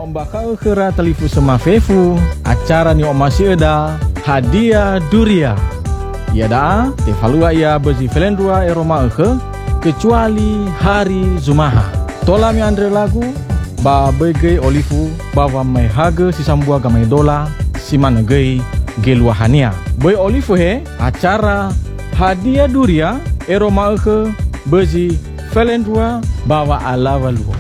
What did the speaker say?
Bakal kera telifu sama fefu acara ni masih ada hadiah duria. Ya dah, tefalua ia bezi felendua eroma kecuali hari Zumaha. Tola mi andre lagu ba bege olifu bawa mai haga si sambua gamai dola si mana gei geluahania. Boy olifu he acara hadiah duria eroma bezi felendua bawa ala walua.